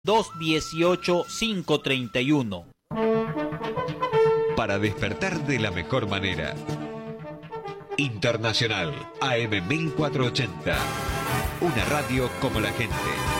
218-531. Para despertar de la mejor manera. Internacional AM 1480. Una radio como la gente.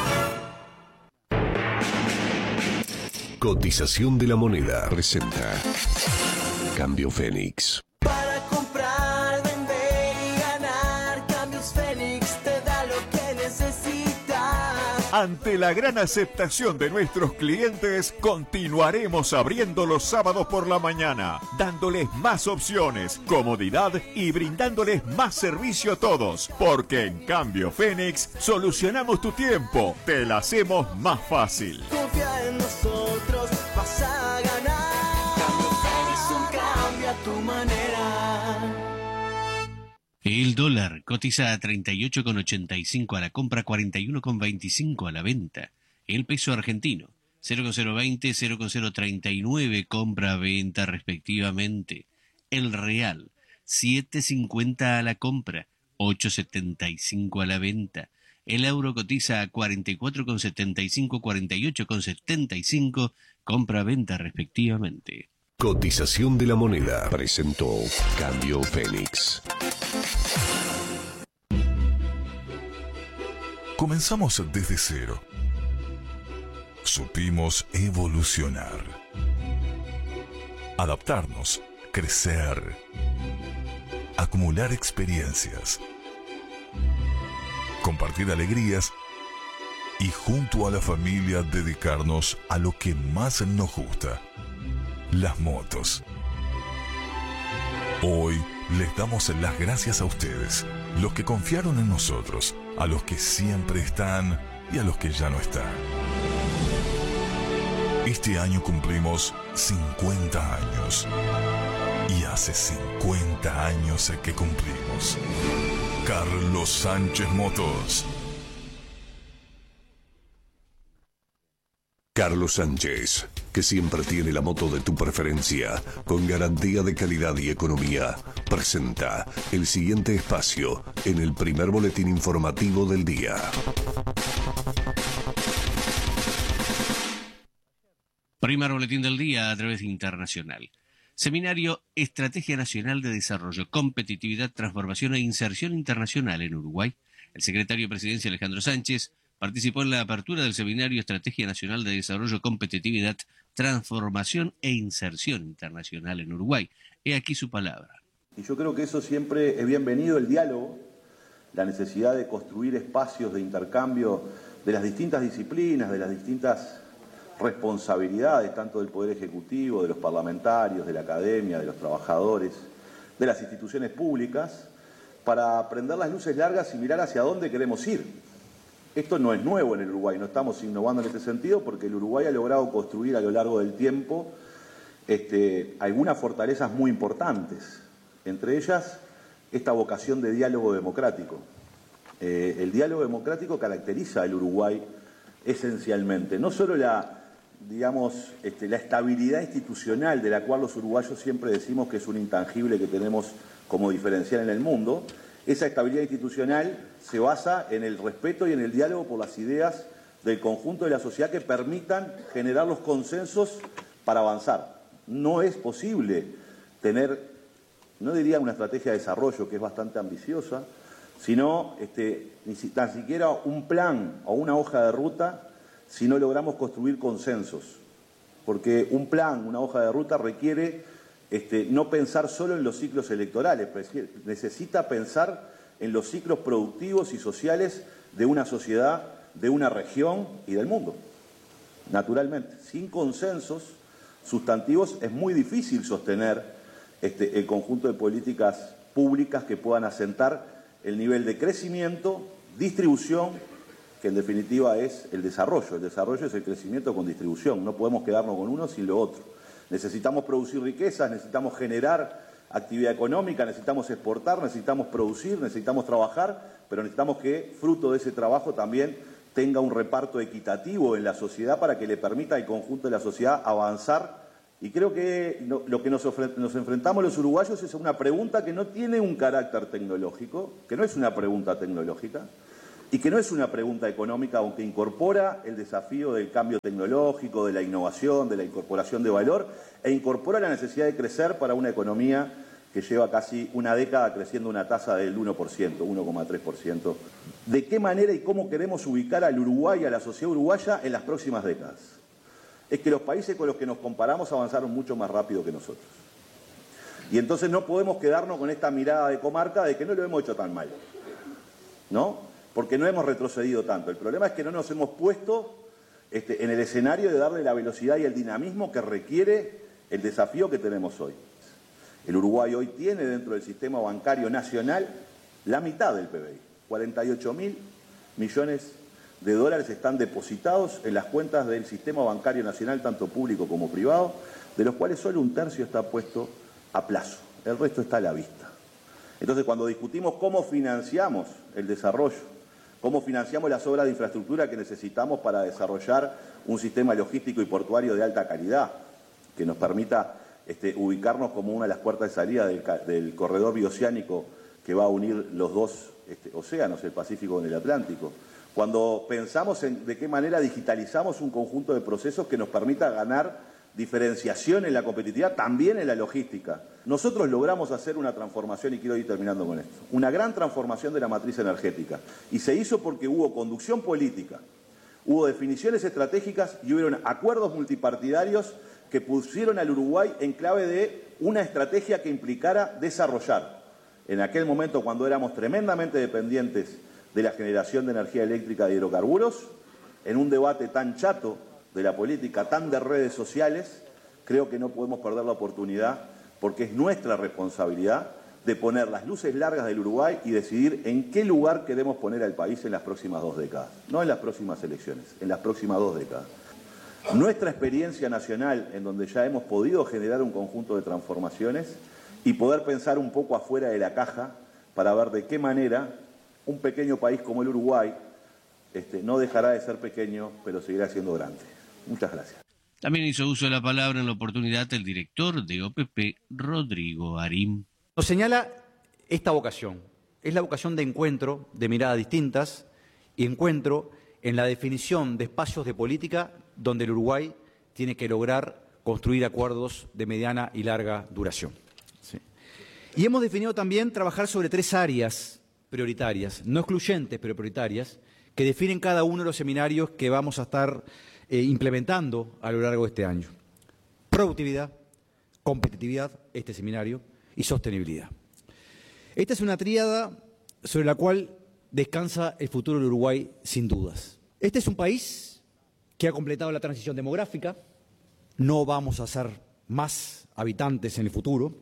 Cotización de la moneda presenta Cambio Fénix. Para comprar, vender y ganar, Cambios Fénix te da lo que necesitas. Ante la gran aceptación de nuestros clientes, continuaremos abriendo los sábados por la mañana, dándoles más opciones, comodidad y brindándoles más servicio a todos, porque en Cambio Fénix solucionamos tu tiempo, te la hacemos más fácil. Confía en nosotros, vas a ganar. Cambio Fénix, un cambio a tu manera. El dólar cotiza a 38,85 a la compra, 41,25 a la venta. El peso argentino, 0,020, 0,039 compra-venta respectivamente. El real, 7,50 a la compra, 8,75 a la venta. El euro cotiza a 44,75, 48,75 compra-venta respectivamente. Cotización de la moneda presentó Cambio Fénix. Comenzamos desde cero. Supimos evolucionar, adaptarnos, crecer, acumular experiencias, compartir alegrías y junto a la familia dedicarnos a lo que más nos gusta, las motos. Hoy les damos las gracias a ustedes, los que confiaron en nosotros, a los que siempre están y a los que ya no están. Este año cumplimos 50 años. Y hace 50 años que cumplimos. Carlos Sánchez Motos. Carlos Sánchez, que siempre tiene la moto de tu preferencia, con garantía de calidad y economía, presenta el siguiente espacio en el primer boletín informativo del día. Primer boletín del día a través de Internacional. Seminario Estrategia Nacional de Desarrollo, Competitividad, Transformación e Inserción Internacional en Uruguay. El secretario presidencial Alejandro Sánchez participó en la apertura del Seminario Estrategia Nacional de Desarrollo, Competitividad, Transformación e Inserción Internacional en Uruguay. He aquí su palabra. Y yo creo que eso siempre es bienvenido, el diálogo, la necesidad de construir espacios de intercambio de las distintas disciplinas, de las distintas responsabilidades, tanto del Poder Ejecutivo, de los parlamentarios, de la academia, de los trabajadores, de las instituciones públicas, para prender las luces largas y mirar hacia dónde queremos ir. Esto no es nuevo en el Uruguay, no estamos innovando en este sentido porque el Uruguay ha logrado construir a lo largo del tiempo algunas fortalezas muy importantes, entre ellas esta vocación de diálogo democrático. El diálogo democrático caracteriza al Uruguay esencialmente, no solo la estabilidad institucional de la cual los uruguayos siempre decimos que es un intangible que tenemos como diferencial en el mundo. Esa estabilidad institucional se basa en el respeto y en el diálogo por las ideas del conjunto de la sociedad que permitan generar los consensos para avanzar. No es posible tener, no diría una estrategia de desarrollo que es bastante ambiciosa, sino ni tan siquiera un plan o una hoja de ruta si no logramos construir consensos. Porque un plan, una hoja de ruta requiere no pensar solo en los ciclos electorales, necesita pensar en los ciclos productivos y sociales de una sociedad, de una región y del mundo. Naturalmente, sin consensos sustantivos es muy difícil sostener el conjunto de políticas públicas que puedan asentar el nivel de crecimiento, distribución, que en definitiva es el desarrollo. El desarrollo es el crecimiento con distribución, no podemos quedarnos con uno sin lo otro. Necesitamos producir riquezas, necesitamos generar actividad económica, necesitamos exportar, necesitamos producir, necesitamos trabajar, pero necesitamos que fruto de ese trabajo también tenga un reparto equitativo en la sociedad para que le permita al conjunto de la sociedad avanzar. Y creo que lo que nos enfrentamos los uruguayos es una pregunta que no tiene un carácter tecnológico, que no es una pregunta tecnológica, y que no es una pregunta económica, aunque incorpora el desafío del cambio tecnológico, de la innovación, de la incorporación de valor, e incorpora la necesidad de crecer para una economía que lleva casi una década creciendo una tasa del 1%, 1,3%. ¿De qué manera y cómo queremos ubicar al Uruguay, a la sociedad uruguaya, en las próximas décadas? Es que los países con los que nos comparamos avanzaron mucho más rápido que nosotros. Y entonces no podemos quedarnos con esta mirada de comarca de que no lo hemos hecho tan mal, ¿no? Porque no hemos retrocedido tanto. El problema es que no nos hemos puesto en el escenario de darle la velocidad y el dinamismo que requiere el desafío que tenemos hoy. El Uruguay hoy tiene dentro del sistema bancario nacional la mitad del PBI. 48.000 millones de dólares están depositados en las cuentas del sistema bancario nacional, tanto público como privado, de los cuales solo un tercio está puesto a plazo. El resto está a la vista. Entonces, cuando discutimos cómo financiamos el desarrollo, cómo financiamos las obras de infraestructura que necesitamos para desarrollar un sistema logístico y portuario de alta calidad, que nos permita ubicarnos como una de las puertas de salida del corredor bioceánico que va a unir los dos océanos, el Pacífico con el Atlántico. Cuando pensamos en de qué manera digitalizamos un conjunto de procesos que nos permita ganar diferenciación en la competitividad, también en la logística. Nosotros logramos hacer una transformación, y quiero ir terminando con esto, una gran transformación de la matriz energética. Y se hizo porque hubo conducción política, hubo definiciones estratégicas y hubieron acuerdos multipartidarios que pusieron al Uruguay en clave de una estrategia que implicara desarrollar. En aquel momento, cuando éramos tremendamente dependientes de la generación de energía eléctrica de hidrocarburos, en un debate tan chato de la política, tan de redes sociales, creo que no podemos perder la oportunidad, porque es nuestra responsabilidad de poner las luces largas del Uruguay y decidir en qué lugar queremos poner al país en las próximas 2 décadas. No en las próximas elecciones, en las próximas 2 décadas. Nuestra experiencia nacional, en donde ya hemos podido generar un conjunto de transformaciones y poder pensar un poco afuera de la caja para ver de qué manera un pequeño país como el Uruguay no dejará de ser pequeño, pero seguirá siendo grande. Muchas gracias. También hizo uso de la palabra en la oportunidad el director de OPP, Rodrigo Arim. Nos señala esta vocación. Es la vocación de encuentro, de miradas distintas, y encuentro en la definición de espacios de política donde el Uruguay tiene que lograr construir acuerdos de mediana y larga duración. Sí. Y hemos definido también trabajar sobre 3 áreas prioritarias, no excluyentes, pero prioritarias, que definen cada uno de los seminarios que vamos a estar implementando a lo largo de este año. Productividad, competitividad, este seminario, y sostenibilidad. Esta es una tríada sobre la cual descansa el futuro del Uruguay sin dudas. Este es un país que ha completado la transición demográfica, no vamos a ser más habitantes en el futuro,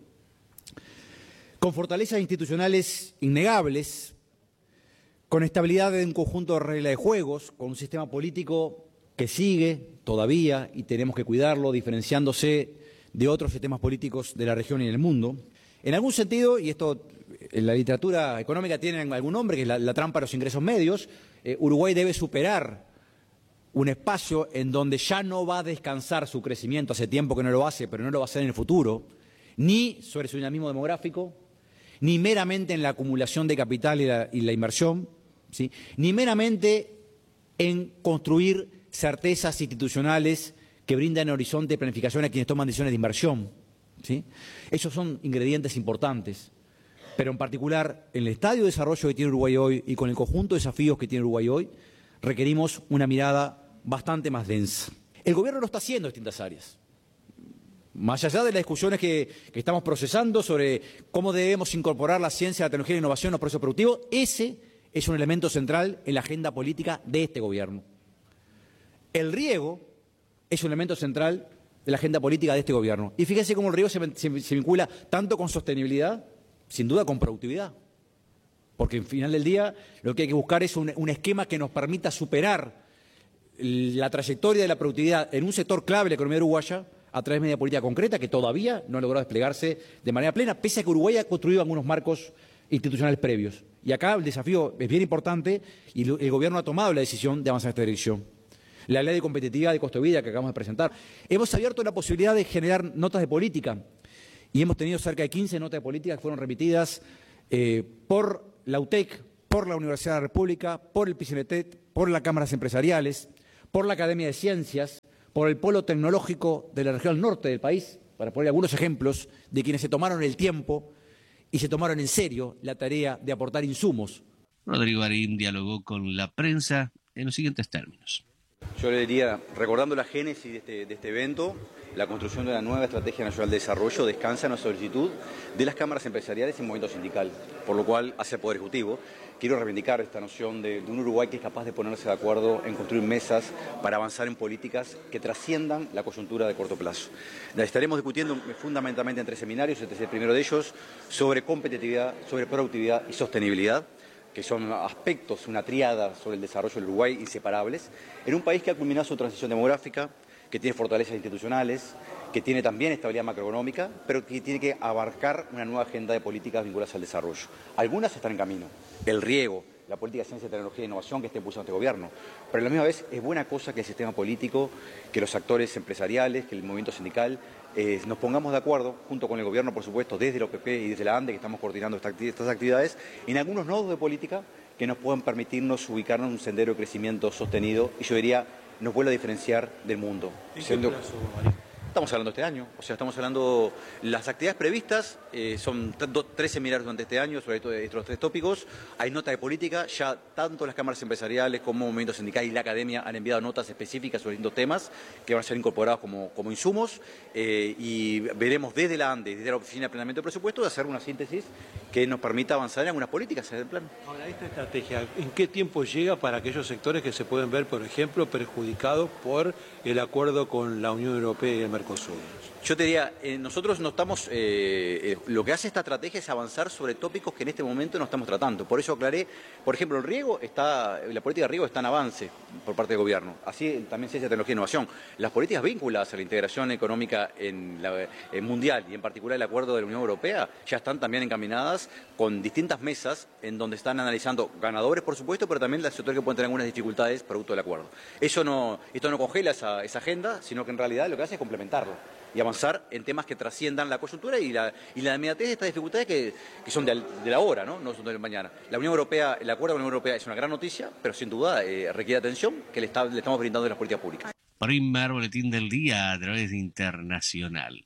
con fortalezas institucionales innegables, con estabilidad de un conjunto de reglas de juegos, con un sistema político que sigue todavía, y tenemos que cuidarlo, diferenciándose de otros sistemas políticos de la región y del mundo. En algún sentido, y esto en la literatura económica tiene algún nombre, que es la trampa de los ingresos medios, Uruguay debe superar un espacio en donde ya no va a descansar su crecimiento, hace tiempo que no lo hace, pero no lo va a hacer en el futuro, ni sobre su dinamismo demográfico, ni meramente en la acumulación de capital y la inversión, ¿sí? Ni meramente en construir certezas institucionales que brindan horizonte de planificación a quienes toman decisiones de inversión, ¿sí? Esos son ingredientes importantes, pero en particular en el estadio de desarrollo que tiene Uruguay hoy y con el conjunto de desafíos que tiene Uruguay hoy, requerimos una mirada bastante más densa. El gobierno lo está haciendo en distintas áreas. Más allá de las discusiones que estamos procesando sobre cómo debemos incorporar la ciencia, la tecnología y la innovación en los procesos productivos, ese es un elemento central en la agenda política de este gobierno. El riego es un elemento central de la agenda política de este gobierno. Y fíjense cómo el riego se vincula tanto con sostenibilidad, sin duda con productividad. Porque al final del día lo que hay que buscar es un esquema que nos permita superar la trayectoria de la productividad en un sector clave de la economía uruguaya a través de medida política concreta que todavía no ha logrado desplegarse de manera plena, pese a que Uruguay ha construido algunos marcos institucionales previos. Y acá el desafío es bien importante y el gobierno ha tomado la decisión de avanzar en esta dirección. La ley de competitividad y costo de vida que acabamos de presentar. Hemos abierto la posibilidad de generar notas de política y hemos tenido cerca de 15 notas de política que fueron remitidas por la UTEC, por la Universidad de la República, por el PICINETET, por las cámaras empresariales, por la Academia de Ciencias, por el Polo Tecnológico de la región norte del país, para poner algunos ejemplos de quienes se tomaron el tiempo y se tomaron en serio la tarea de aportar insumos. Rodrigo Arín dialogó con la prensa en los siguientes términos. Yo le diría, recordando la génesis de este evento, la construcción de una nueva Estrategia Nacional de Desarrollo descansa en la solicitud de las cámaras empresariales y el movimiento sindical, por lo cual, hacia el Poder Ejecutivo, quiero reivindicar esta noción de un Uruguay que es capaz de ponerse de acuerdo en construir mesas para avanzar en políticas que trasciendan la coyuntura de corto plazo. La estaremos discutiendo fundamentalmente en 3 seminarios, este es el primero de ellos, sobre competitividad, sobre productividad y sostenibilidad, que son aspectos, una tríada sobre el desarrollo del Uruguay inseparables, en un país que ha culminado su transición demográfica, que tiene fortalezas institucionales, que tiene también estabilidad macroeconómica, pero que tiene que abarcar una nueva agenda de políticas vinculadas al desarrollo. Algunas están en camino, el riego, la política de ciencia, tecnología e innovación que está impulsando este gobierno, pero a la misma vez es buena cosa que el sistema político, que los actores empresariales, que el movimiento sindical, nos pongamos de acuerdo, junto con el gobierno, por supuesto, desde la OPP y desde la ANDE, que estamos coordinando estas actividades, en algunos nodos de política que nos puedan permitirnos ubicarnos en un sendero de crecimiento sostenido y yo diría, nos vuelve a diferenciar del mundo. Estamos hablando este año, o sea, estamos hablando, las actividades previstas son 3 seminarios durante este año sobre estos 3 tópicos, hay nota de política, ya tanto las cámaras empresariales como el movimiento sindical y la academia han enviado notas específicas sobre distintos temas que van a ser incorporados como insumos y veremos desde la ANDE, desde la Oficina de Planeamiento de Presupuesto, de hacer una síntesis que nos permita avanzar en algunas políticas en el plan. Ahora, esta estrategia, ¿en qué tiempo llega para aquellos sectores que se pueden ver, por ejemplo, perjudicados por el acuerdo con la Unión Europea y el Mercosur? Yo te diría, nosotros no estamos, lo que hace esta estrategia es avanzar sobre tópicos que en este momento no estamos tratando. Por eso aclaré, por ejemplo, el riego la política de riego está en avance por parte del gobierno. Así también ciencia, tecnología e innovación. Las políticas vinculadas a la integración económica en mundial y en particular el acuerdo de la Unión Europea ya están también encaminadas con distintas mesas en donde están analizando ganadores, por supuesto, pero también los sectores que pueden tener algunas dificultades producto del acuerdo. Esto no congela esa agenda, sino que en realidad lo que hace es complementarlo y avanzar en temas que trasciendan la coyuntura y la inmediatez de estas dificultades que son de la hora, no son del mañana. La Unión Europea, el acuerdo de la Unión Europea es una gran noticia, pero sin duda requiere atención que le estamos brindando en las políticas públicas. Primer boletín del día a través de Internacional.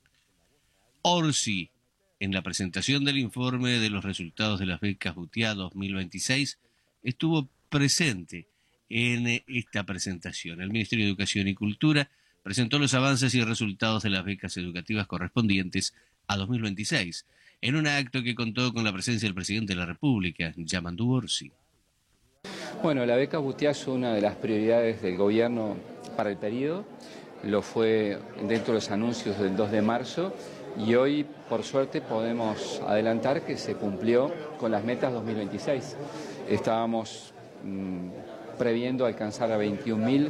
Orsi, en la presentación del informe de los resultados de las becas Butiá 2026, estuvo presente en esta presentación. El Ministerio de Educación y Cultura presentó los avances y resultados de las becas educativas correspondientes a 2026, en un acto que contó con la presencia del presidente de la República, Yamandu Orsi. Bueno, la beca Butiá es una de las prioridades del gobierno para el periodo, lo fue dentro de los anuncios del 2 de marzo y hoy, por suerte, podemos adelantar que se cumplió con las metas 2026. Estábamos previendo alcanzar a 21.000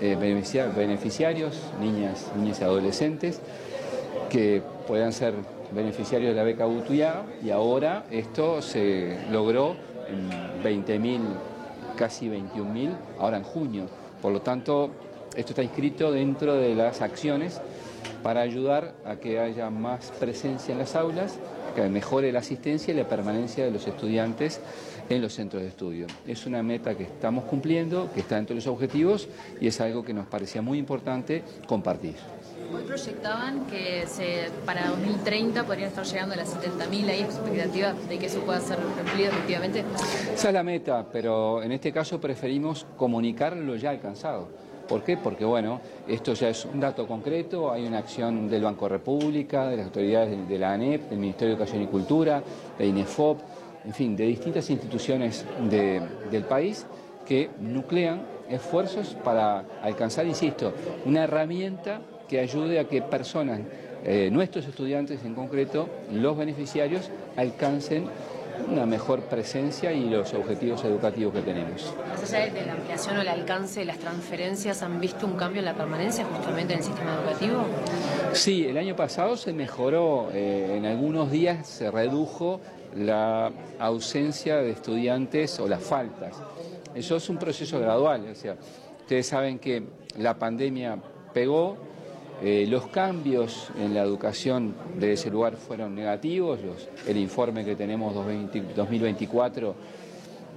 beneficiarios, niñas y adolescentes, que puedan ser beneficiarios de la beca Butiá y ahora esto se logró en 20.000, casi 21.000, ahora en junio. Por lo tanto, esto está inscrito dentro de las acciones para ayudar a que haya más presencia en las aulas, que mejore la asistencia y la permanencia de los estudiantes en los centros de estudio. Es una meta que estamos cumpliendo, que está dentro de los objetivos y es algo que nos parecía muy importante compartir. Hoy proyectaban que para 2030 podrían estar llegando a las 70.000, ¿hay expectativa de que eso pueda ser cumplido efectivamente? Esa es la meta, pero en este caso preferimos comunicar lo ya alcanzado. ¿Por qué? Porque, bueno, esto ya es un dato concreto, hay una acción del Banco República, de las autoridades de la ANEP, del Ministerio de Educación y Cultura, de INEFOP, en fin, de distintas instituciones del país que nuclean esfuerzos para alcanzar, insisto, una herramienta que ayude a que personas, nuestros estudiantes en concreto, los beneficiarios, alcancen una mejor presencia y los objetivos educativos que tenemos. Más allá de la ampliación o el alcance de las transferencias, ¿han visto un cambio en la permanencia justamente en el sistema educativo? Sí, el año pasado se mejoró, en algunos días se redujo la ausencia de estudiantes o las faltas. Eso es un proceso gradual, o sea, ustedes saben que la pandemia pegó, los cambios en la educación de ese lugar fueron negativos, el informe que tenemos 2024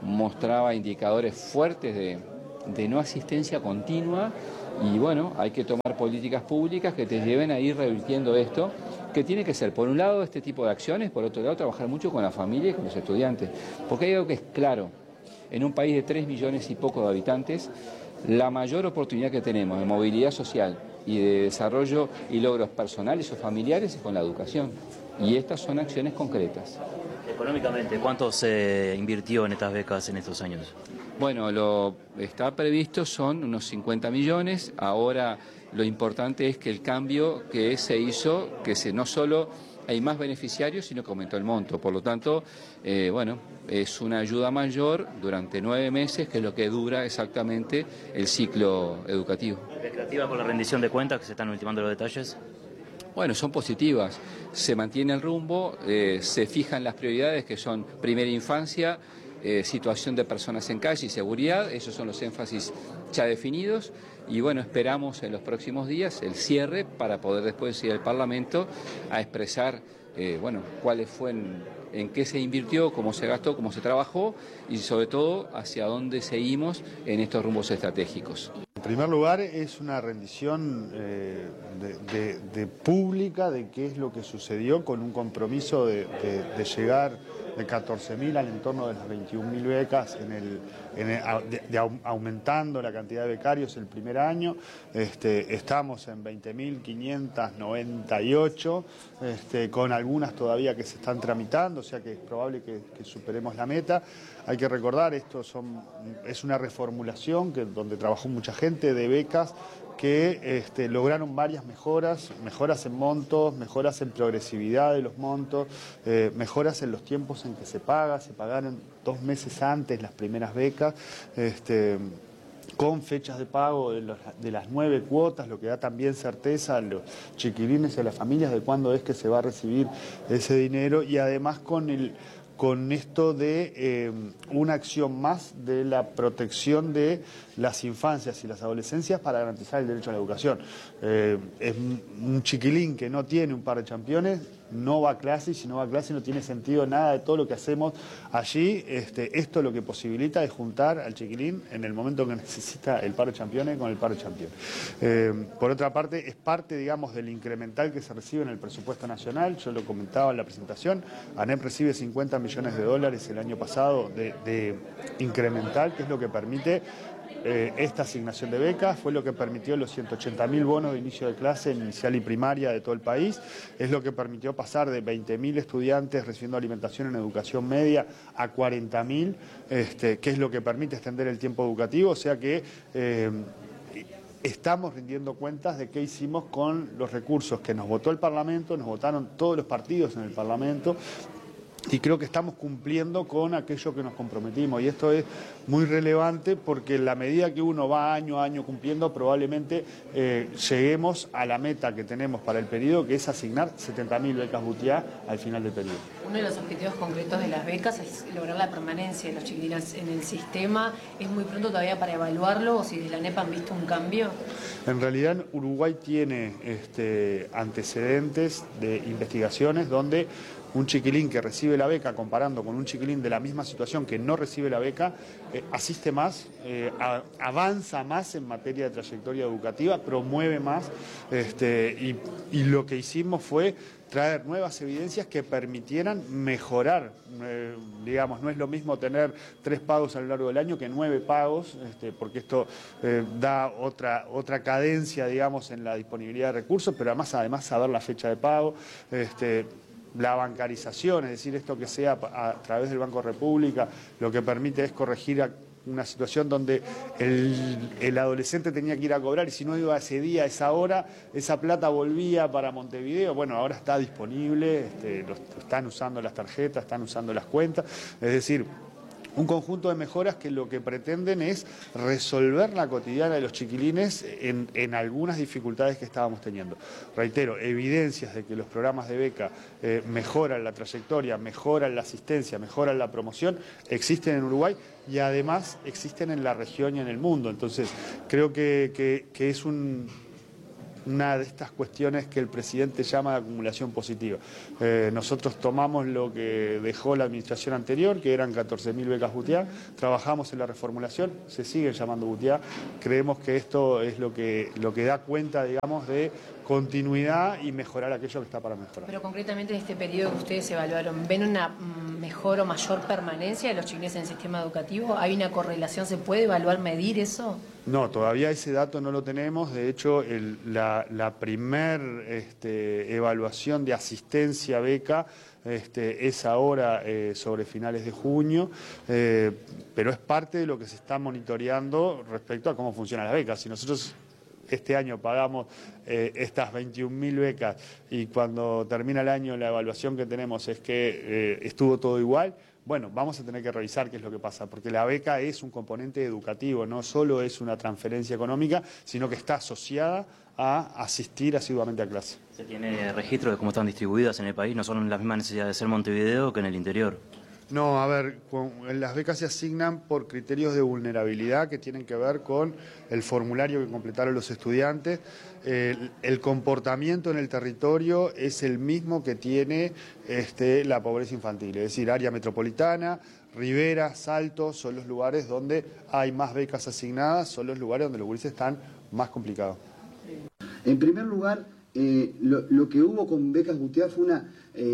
mostraba indicadores fuertes de no asistencia continua y bueno, hay que tomar políticas públicas que te lleven a ir revirtiendo esto, que tiene que ser, por un lado, este tipo de acciones, por otro lado, trabajar mucho con la familia y con los estudiantes, porque hay algo que es claro, en un país de 3 millones y poco de habitantes, la mayor oportunidad que tenemos de movilidad social y de desarrollo y logros personales o familiares es con la educación, y estas son acciones concretas. Económicamente, ¿cuánto se invirtió en estas becas en estos años? Bueno, lo está previsto son unos 50 millones. Ahora lo importante es que el cambio que se hizo, no solo hay más beneficiarios, sino que aumentó el monto. Por lo tanto, bueno, es una ayuda mayor durante 9 meses, que es lo que dura exactamente el ciclo educativo. ¿Expectativa con la rendición de cuentas, que se están ultimando los detalles? Bueno, son positivas. Se mantiene el rumbo, se fijan las prioridades, que son primera infancia, situación de personas en calle y seguridad. Esos son los énfasis ya definidos. Y bueno, esperamos en los próximos días el cierre para poder después ir al Parlamento a expresar, bueno, cuáles fue en qué se invirtió, cómo se gastó, cómo se trabajó y sobre todo hacia dónde seguimos en estos rumbos estratégicos. En primer lugar, es una rendición de pública de qué es lo que sucedió, con un compromiso de llegar de 14.000 al entorno de las 21.000 becas, aumentando la cantidad de becarios el primer año. Estamos en 20.598, con algunas todavía que se están tramitando, o sea que es probable que superemos la meta. Hay que recordar, es una reformulación donde trabajó mucha gente de becas que lograron varias mejoras en montos, mejoras en progresividad de los montos, mejoras en los tiempos en que se pagaron 2 meses antes las primeras becas, con fechas de pago de las 9 cuotas, lo que da también certeza a los chiquilines y a las familias de cuándo es que se va a recibir ese dinero, y además con esto de una acción más de la protección de las infancias y las adolescencias para garantizar el derecho a la educación. Es un chiquilín que no tiene un par de championes, no va a clase, y si no va a clase no tiene sentido nada de todo lo que hacemos allí. Esto lo que posibilita es juntar al chiquilín en el momento que necesita el par de championes con el par de championes. Por otra parte, es parte, digamos, del incremental que se recibe en el presupuesto nacional. Yo lo comentaba en la presentación, ANEP recibe $50 millones el año pasado de incremental, que es lo que permite esta asignación de becas, fue lo que permitió los 180.000 bonos de inicio de clase en inicial y primaria de todo el país, es lo que permitió pasar de 20.000 estudiantes recibiendo alimentación en educación media a 40.000, que es lo que permite extender el tiempo educativo, o sea que estamos rindiendo cuentas de qué hicimos con los recursos que nos votó el Parlamento, nos votaron todos los partidos en el Parlamento, y creo que estamos cumpliendo con aquello que nos comprometimos, y esto es muy relevante porque en la medida que uno va año a año cumpliendo, probablemente lleguemos a la meta que tenemos para el periodo, que es asignar 70.000 becas Butiá al final del periodo. Uno de los objetivos concretos de las becas es lograr la permanencia de los chiquilines en el sistema. ¿Es muy pronto todavía para evaluarlo, o si desde la ANEP han visto un cambio? En realidad Uruguay tiene antecedentes de investigaciones donde un chiquilín que recibe la beca, comparando con un chiquilín de la misma situación que no recibe la beca, asiste más, avanza más en materia de trayectoria educativa, promueve más, y lo que hicimos fue traer nuevas evidencias que permitieran mejorar. Digamos, no es lo mismo tener 3 pagos a lo largo del año que 9 pagos, porque esto da otra cadencia, digamos, en la disponibilidad de recursos, pero además saber la fecha de pago, la bancarización, es decir, esto que sea a través del Banco República, lo que permite es corregir una situación donde el adolescente tenía que ir a cobrar, y si no iba ese día, a esa hora, esa plata volvía para Montevideo. Bueno, ahora está disponible, están usando las tarjetas, están usando las cuentas, es decir, un conjunto de mejoras que lo que pretenden es resolver la cotidiana de los chiquilines en algunas dificultades que estábamos teniendo. Reitero, evidencias de que los programas de beca mejoran la trayectoria, mejoran la asistencia, mejoran la promoción, existen en Uruguay y además existen en la región y en el mundo. Entonces, creo que es una de estas cuestiones que el presidente llama de acumulación positiva. Nosotros tomamos lo que dejó la administración anterior, que eran 14.000 becas Butiá, trabajamos en la reformulación, se siguen llamando Butiá, creemos que esto es lo que da cuenta, digamos, de continuidad y mejorar aquello que está para mejorar. Pero concretamente en este periodo que ustedes evaluaron, ¿ven una mejor o mayor permanencia de los chiquilines en el sistema educativo? ¿Hay una correlación? ¿Se puede evaluar, medir eso? No, todavía ese dato no lo tenemos. De hecho, la primer evaluación de asistencia a beca es ahora sobre finales de junio, pero es parte de lo que se está monitoreando respecto a cómo funciona la beca. Si nosotros este año pagamos estas 21.000 becas y cuando termina el año la evaluación que tenemos es que estuvo todo igual, bueno, vamos a tener que revisar qué es lo que pasa, porque la beca es un componente educativo, no solo es una transferencia económica, sino que está asociada a asistir asiduamente a clase. ¿Se tiene registro de cómo están distribuidas en el país? ¿No son las mismas necesidades de ser Montevideo que en el interior? No, a ver, las becas se asignan por criterios de vulnerabilidad que tienen que ver con el formulario que completaron los estudiantes. El comportamiento en el territorio es el mismo que tiene la pobreza infantil, es decir, área metropolitana, Rivera, Salto, son los lugares donde hay más becas asignadas, son los lugares donde los gurises están más complicados. En primer lugar, lo que hubo con becas Butiá fue una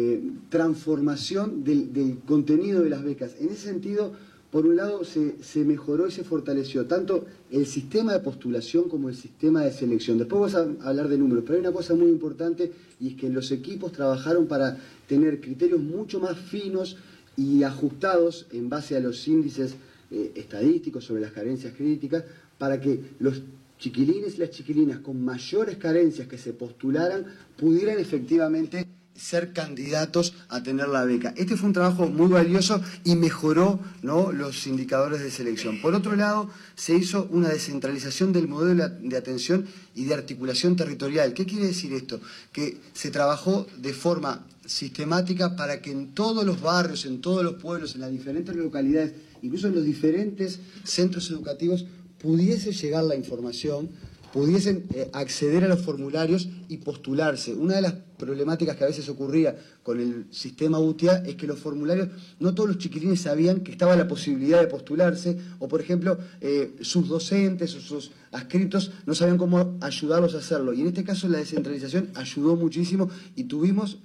transformación del contenido de las becas. En ese sentido, por un lado, se mejoró y se fortaleció tanto el sistema de postulación como el sistema de selección. Después vamos a hablar de números, pero hay una cosa muy importante y es que los equipos trabajaron para tener criterios mucho más finos y ajustados en base a los índices estadísticos sobre las carencias críticas para que los chiquilines y las chiquilinas con mayores carencias que se postularan pudieran efectivamente ser candidatos a tener la beca. Este fue un trabajo muy valioso y mejoró, ¿no?, los indicadores de selección. Por otro lado, se hizo una descentralización del modelo de atención y de articulación territorial. ¿Qué quiere decir esto? Que se trabajó de forma sistemática para que en todos los barrios, en todos los pueblos, en las diferentes localidades, incluso en los diferentes centros educativos, pudiese llegar la información, pudiesen acceder a los formularios y postularse. Una de las problemáticas que a veces ocurría con el sistema Butiá es que los formularios, no todos los chiquilines sabían que estaba la posibilidad de postularse, o por ejemplo, sus docentes o sus adscritos no sabían cómo ayudarlos a hacerlo. Y en este caso la descentralización ayudó muchísimo y tuvimos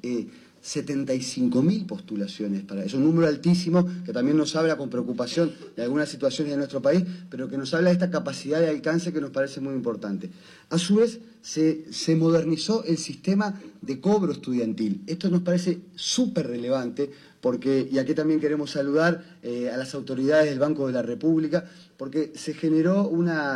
75.000 postulaciones para eso, un número altísimo que también nos habla con preocupación de algunas situaciones de nuestro país, pero que nos habla de esta capacidad de alcance que nos parece muy importante. A su vez, se modernizó el sistema de cobro estudiantil. Esto nos parece súper relevante porque, y aquí también queremos saludar a las autoridades del Banco de la República, porque se generó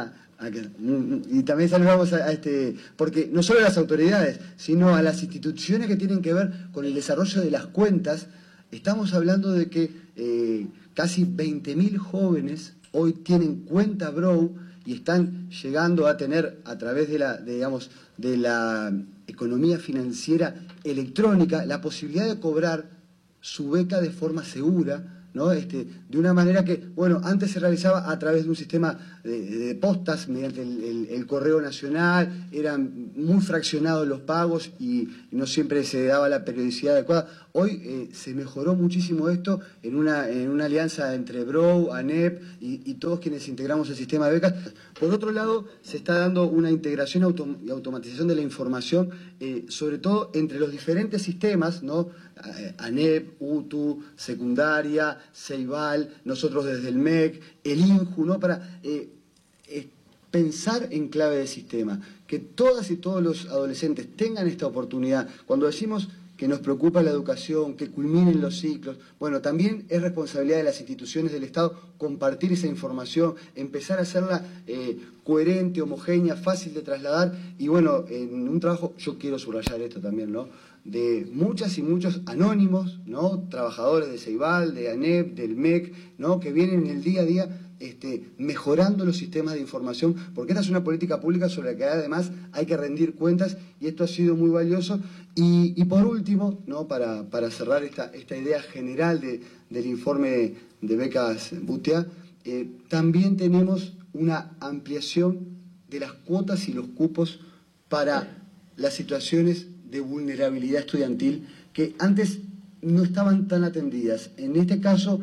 y también saludamos porque no solo a las autoridades, sino a las instituciones que tienen que ver con el desarrollo de las cuentas. Estamos hablando de que casi 20.000 jóvenes hoy tienen cuenta Brow y están llegando a tener, a través de la economía financiera electrónica, la posibilidad de cobrar su beca de forma segura, ¿no? De una manera que, bueno, antes se realizaba a través de un sistema de postas mediante el correo nacional, eran muy fraccionados los pagos y no siempre se daba la periodicidad adecuada. Hoy se mejoró muchísimo esto en una alianza entre Brow, ANEP y todos quienes integramos el sistema de becas. Por otro lado, se está dando una integración y automatización de la información, sobre todo entre los diferentes sistemas, ¿no? ANEP, UTU, secundaria, Ceibal, nosotros desde el MEC, el INJU, ¿no? Para pensar en clave de sistema, que todas y todos los adolescentes tengan esta oportunidad. Cuando decimos que nos preocupa la educación, que culminen los ciclos, bueno, también es responsabilidad de las instituciones del Estado compartir esa información, empezar a hacerla coherente, homogénea, fácil de trasladar, y bueno, en un trabajo, yo quiero subrayar esto también, ¿no?, de muchas y muchos anónimos, ¿no?, trabajadores de Ceibal, de ANEP, del MEC, ¿no?, que vienen en el día a día mejorando los sistemas de información, porque esta es una política pública sobre la que además hay que rendir cuentas y esto ha sido muy valioso. Y por último, ¿no?, para cerrar esta idea general del informe de becas Butiá, también tenemos una ampliación de las cuotas y los cupos para las situaciones de vulnerabilidad estudiantil que antes no estaban tan atendidas. En este caso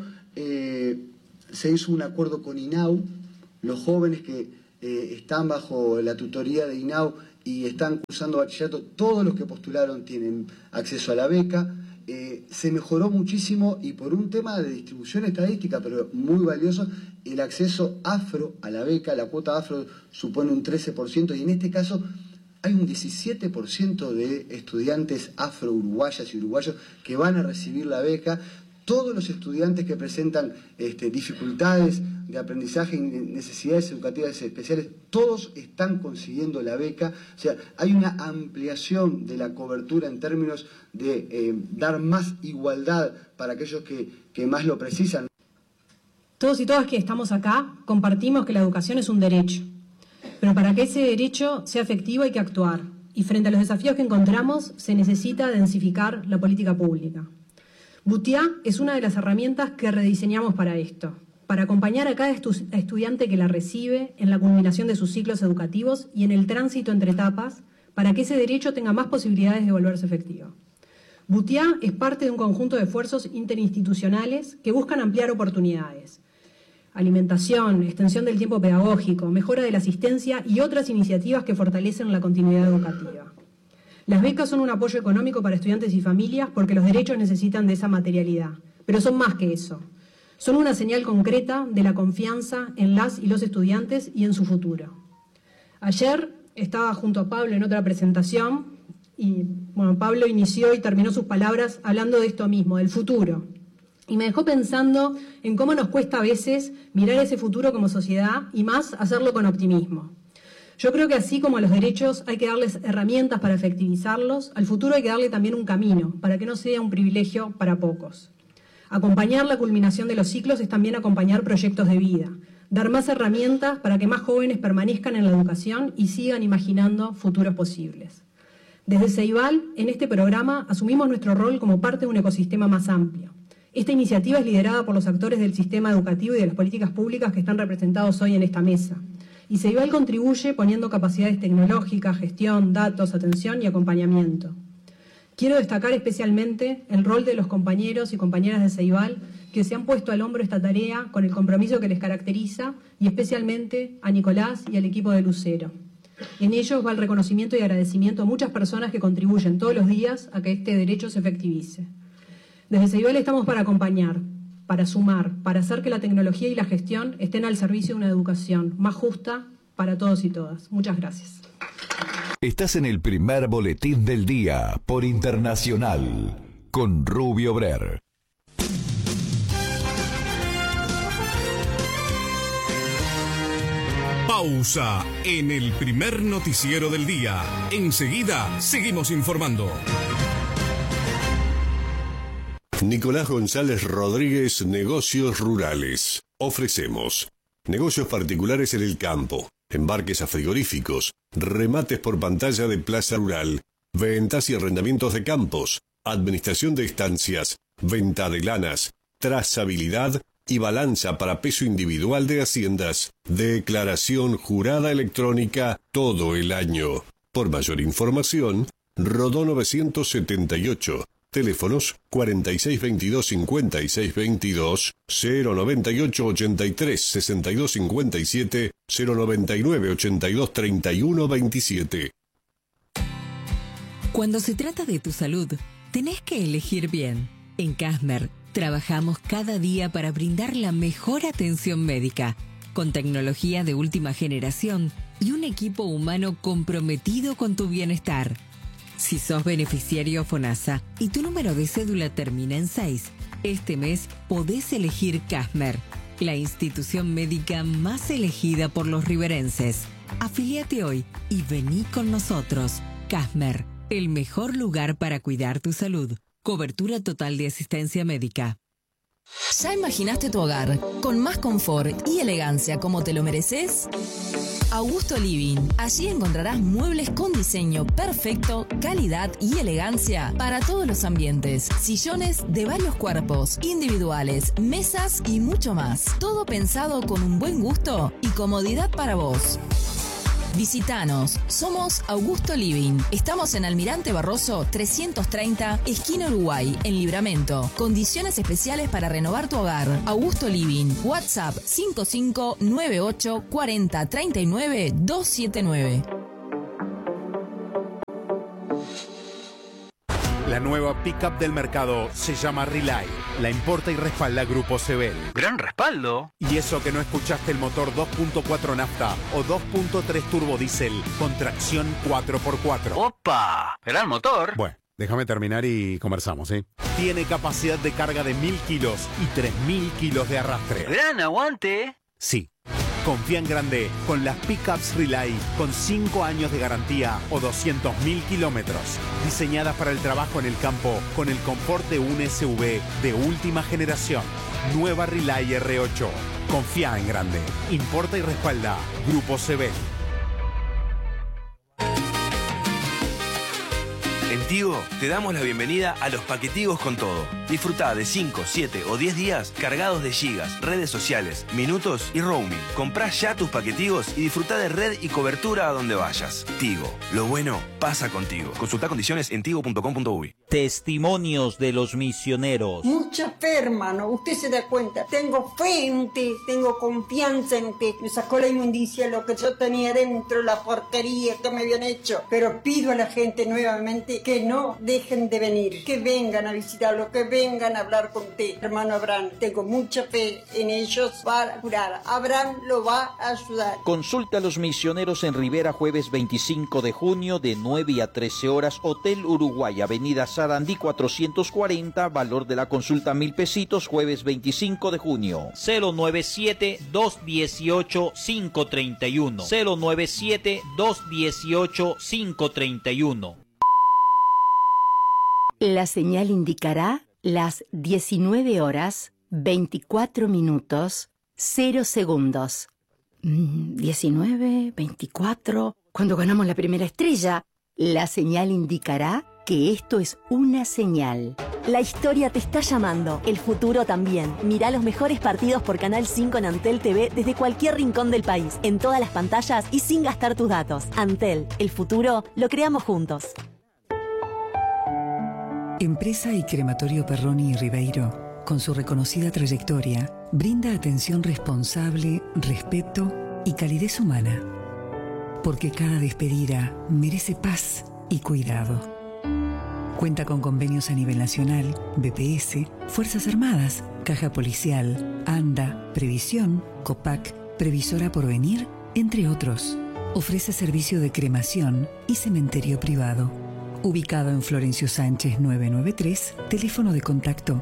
se hizo un acuerdo con INAU, los jóvenes que están bajo la tutoría de INAU y están cursando bachillerato, todos los que postularon tienen acceso a la beca. Se mejoró muchísimo y por un tema de distribución estadística, pero muy valioso, el acceso afro a la beca, la cuota afro supone un 13% y en este caso hay un 17% de estudiantes afro-uruguayas y uruguayos que van a recibir la beca. Todos los estudiantes que presentan dificultades de aprendizaje y necesidades educativas especiales, todos están consiguiendo la beca. O sea, hay una ampliación de la cobertura en términos de dar más igualdad para aquellos que más lo precisan. Todos y todas que estamos acá compartimos que la educación es un derecho. Pero para que ese derecho sea efectivo hay que actuar. Y frente a los desafíos que encontramos, se necesita densificar la política pública. Butiá es una de las herramientas que rediseñamos para esto, para acompañar a cada estudiante que la recibe en la culminación de sus ciclos educativos y en el tránsito entre etapas, para que ese derecho tenga más posibilidades de volverse efectivo. Butiá es parte de un conjunto de esfuerzos interinstitucionales que buscan ampliar oportunidades. Alimentación, extensión del tiempo pedagógico, mejora de la asistencia y otras iniciativas que fortalecen la continuidad educativa. Las becas son un apoyo económico para estudiantes y familias porque los derechos necesitan de esa materialidad, pero son más que eso. Son una señal concreta de la confianza en las y los estudiantes y en su futuro. Ayer estaba junto a Pablo en otra presentación y Pablo inició y terminó sus palabras hablando de esto mismo, del futuro. Y me dejó pensando en cómo nos cuesta a veces mirar ese futuro como sociedad y más hacerlo con optimismo. Yo creo que así como a los derechos hay que darles herramientas para efectivizarlos, al futuro hay que darle también un camino para que no sea un privilegio para pocos. Acompañar la culminación de los ciclos es también acompañar proyectos de vida, dar más herramientas para que más jóvenes permanezcan en la educación y sigan imaginando futuros posibles. Desde Ceibal, en este programa, asumimos nuestro rol como parte de un ecosistema más amplio. Esta iniciativa es liderada por los actores del sistema educativo y de las políticas públicas que están representados hoy en esta mesa. Y Ceibal contribuye poniendo capacidades tecnológicas, gestión, datos, atención y acompañamiento. Quiero destacar especialmente el rol de los compañeros y compañeras de Ceibal que se han puesto al hombro esta tarea con el compromiso que les caracteriza y especialmente a Nicolás y al equipo de Lucero. En ellos va el reconocimiento y agradecimiento a muchas personas que contribuyen todos los días a que este derecho se efectivice. Desde Ceibal estamos para acompañar, para sumar, para hacer que la tecnología y la gestión estén al servicio de una educación más justa para todos y todas. Muchas gracias. Estás en el primer boletín del día por Internacional con Rubio Brer. Pausa en el primer noticiero del día. Enseguida seguimos informando. Nicolás González Rodríguez, Negocios Rurales. Ofrecemos negocios particulares en el campo, embarques a frigoríficos, remates por pantalla de plaza rural, ventas y arrendamientos de campos, administración de estancias, venta de lanas, trazabilidad y balanza para peso individual de haciendas, declaración jurada electrónica todo el año. Por mayor información, Rodó 978. Teléfonos 4622-5622, 098-83-6257, 099-82-31-27. Cuando se trata de tu salud, tenés que elegir bien. En Casmer, trabajamos cada día para brindar la mejor atención médica, con tecnología de última generación y un equipo humano comprometido con tu bienestar. Si sos beneficiario FONASA y tu número de cédula termina en 6, este mes podés elegir Casmer, la institución médica más elegida por los riverenses. Afíliate hoy y vení con nosotros. Casmer, el mejor lugar para cuidar tu salud. Cobertura total de asistencia médica. ¿Ya imaginaste tu hogar con más confort y elegancia como te lo mereces? Augusto Living. Allí encontrarás muebles con diseño perfecto, calidad y elegancia para todos los ambientes. Sillones de varios cuerpos, individuales, mesas y mucho más. Todo pensado con un buen gusto y comodidad para vos. Visítanos. Somos Augusto Living. Estamos en Almirante Barroso 330, esquina Uruguay, en Libramento. Condiciones especiales para renovar tu hogar. Augusto Living. WhatsApp 5598 40 39 279. La nueva pickup del mercado se llama Relay. La importa y respalda Grupo Sebel. ¡Gran respaldo! Y eso que no escuchaste el motor 2.4 nafta o 2.3 turbo diésel con tracción 4x4. ¡Opa! ¡Gran motor! Bueno, déjame terminar y conversamos, ¿eh? Tiene capacidad de carga de 1000 kilos y 3000 kilos de arrastre. ¡Gran aguante! Sí. Confía en grande con las pickups Relay con 5 años de garantía o 200.000 kilómetros. Diseñadas para el trabajo en el campo con el confort de un SUV de última generación. Nueva Relay R8. Confía en grande. Importa y respalda Grupo Sebel. En Tigo te damos la bienvenida a los paquetigos con todo. Disfrutá de 5, 7 o 10 días cargados de gigas, redes sociales, minutos y roaming. Comprá ya tus paquetigos y disfrutá de red y cobertura a donde vayas. Tigo, lo bueno pasa contigo. Consultá condiciones en tigo.com.uy. Testimonios de los misioneros. Mucha fe, hermano, usted se da cuenta. Tengo fe en usted, tengo confianza en usted. Me sacó la inmundicia, lo que yo tenía dentro, la porquería que me habían hecho. Pero pido a la gente nuevamente que no dejen de venir, que vengan a visitarlo, que vengan a hablar con usted. Hermano Abraham, tengo mucha fe en ellos, va a curar. Abraham lo va a ayudar. Consulta a los misioneros en Rivera, jueves 25 de junio de 9 a 13 horas, Hotel Uruguay, Avenida Sarandí 440, valor de la consulta 1.000 pesitos, jueves 25 de junio. 097-218-531. 097-218-531. La señal indicará las 19 horas, 24 minutos, 0 segundos. 19, 24... Cuando ganamos la primera estrella, la señal indicará que esto es una señal. La historia te está llamando, el futuro también. Mirá los mejores partidos por Canal 5 en Antel TV desde cualquier rincón del país, en todas las pantallas y sin gastar tus datos. Antel, el futuro lo creamos juntos. Empresa y Crematorio Perroni y Ribeiro, con su reconocida trayectoria, brinda atención responsable, respeto y calidez humana. Porque cada despedida merece paz y cuidado. Cuenta con convenios a nivel nacional, BPS, Fuerzas Armadas, Caja Policial, ANDA, Previsión, COPAC, Previsora Porvenir, entre otros. Ofrece servicio de cremación y cementerio privado. Ubicado en Florencio Sánchez 993, teléfono de contacto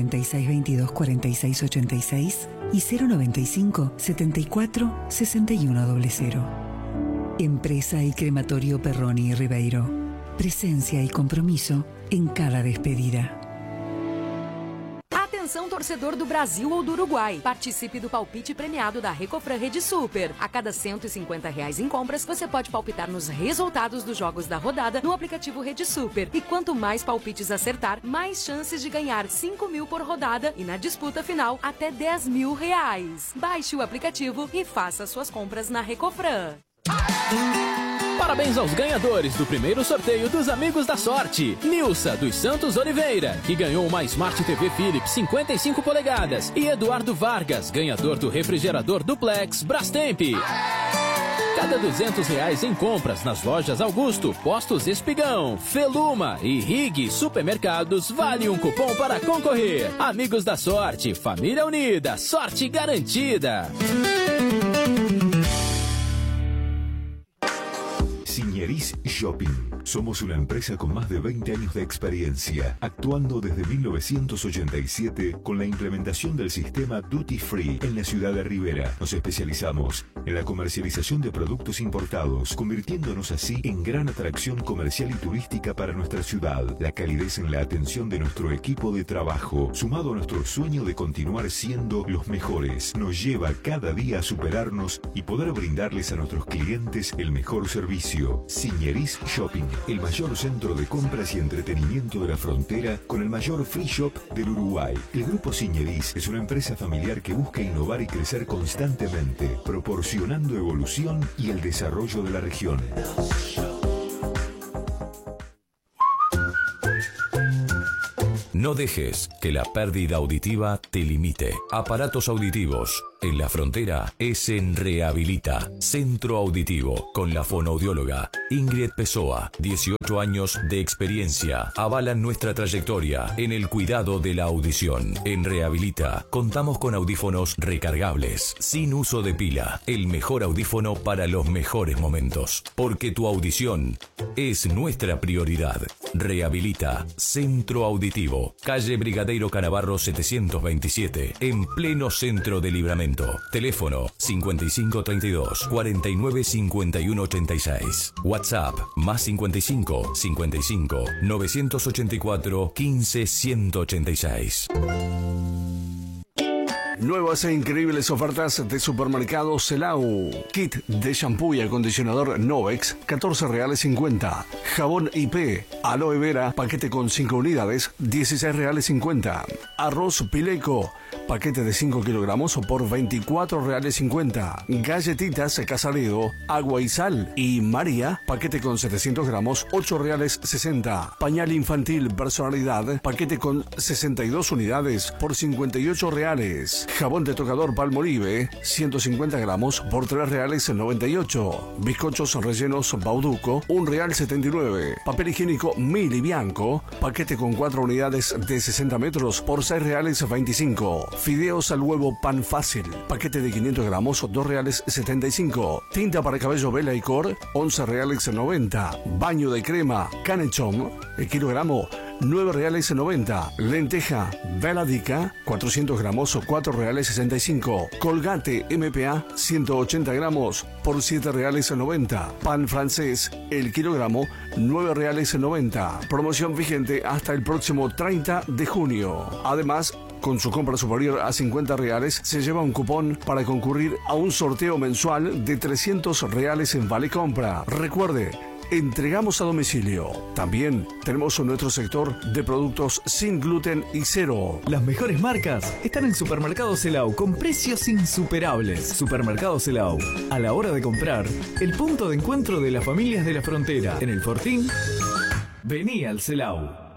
4622-4686 y 095 74 6100. Empresa y Crematorio Perroni y Ribeiro. Presencia y compromiso en cada despedida. Atenção, torcedor do Brasil ou do Uruguai. Participe do palpite premiado da Recofran Rede Super. A cada R$150 em compras, você pode palpitar nos resultados dos jogos da rodada no aplicativo Rede Super. E quanto mais palpites acertar, mais chances de ganhar 5 mil por rodada e na disputa final, até R$10.000. Baixe o aplicativo e faça suas compras na Recofran. Parabéns aos ganhadores do primeiro sorteio dos Amigos da Sorte. Nilsa dos Santos Oliveira, que ganhou uma Smart TV Philips 55 polegadas. E Eduardo Vargas, ganhador do refrigerador Duplex Brastemp. Cada R$200 em compras nas lojas Augusto, Postos Espigão, Feluma e Rig Supermercados vale um cupom para concorrer. Amigos da Sorte, família unida, sorte garantida. Siñeris Shopping. Somos una empresa con más de 20 años de experiencia, actuando desde 1987 con la implementación del sistema Duty Free en la ciudad de Rivera. Nos especializamos en la comercialización de productos importados, convirtiéndonos así en gran atracción comercial y turística para nuestra ciudad. La calidez en la atención de nuestro equipo de trabajo, sumado a nuestro sueño de continuar siendo los mejores, nos lleva cada día a superarnos y poder brindarles a nuestros clientes el mejor servicio. Siñeris Shopping, el mayor centro de compras y entretenimiento de la frontera con el mayor free shop del Uruguay. El Grupo Siñeris es una empresa familiar que busca innovar y crecer constantemente, proporcionando evolución y el desarrollo de la región. No dejes que la pérdida auditiva te limite. Aparatos auditivos en la frontera es en Rehabilita, Centro Auditivo, con la fonoaudióloga Ingrid Pessoa. 18 años de experiencia avalan nuestra trayectoria en el cuidado de la audición. En Rehabilita contamos con audífonos recargables, sin uso de pila. El mejor audífono para los mejores momentos. Porque tu audición es nuestra prioridad. Rehabilita, Centro Auditivo, calle Brigadeiro Canavarro 727, en pleno centro de Libramento. Teléfono 5532 49 51 86. WhatsApp más 55 55 984 15 186. Nuevas e increíbles ofertas de Supermercado Celau. Kit de shampoo y acondicionador Novex, 14 reales 50. Jabón IP, aloe vera, paquete con 5 unidades, 16 reales 50. Arroz Pileco, paquete de 5 kilogramos por 24 reales 50. Galletitas Casaredo, agua y sal. Y María, paquete con 700 gramos, 8 reales 60. Pañal infantil personalidad, paquete con 62 unidades por 58 reales. Jabón de tocador Palmolive, 150 gramos por 3 reales 98. Bizcochos rellenos Bauduco, 1 real 79. Papel higiénico Mili Bianco, paquete con 4 unidades de 60 metros por 6 reales 25. Fideos al huevo Pan Fácil, paquete de 500 gramos, 2 reales 75. Tinta para cabello Vela y Cor, 11 reales 90. Baño de crema Canechón, el kilogramo, 9 reales 90. Lenteja Veladica, 400 gramos o 4 reales 65. Colgate MPA, 180 gramos por 7 reales 90. Pan francés, el kilogramo, 9 reales 90. Promoción vigente hasta el próximo 30 de junio. Además, con su compra superior a 50 reales, se lleva un cupón para concurrir a un sorteo mensual de 300 reales en Vale Compra. Recuerde, entregamos a domicilio. También tenemos nuestro sector de productos sin gluten y cero. Las mejores marcas están en Supermercado Celau con precios insuperables. Supermercado Celau, a la hora de comprar, el punto de encuentro de las familias de la frontera. En el Fortín, vení al Celau.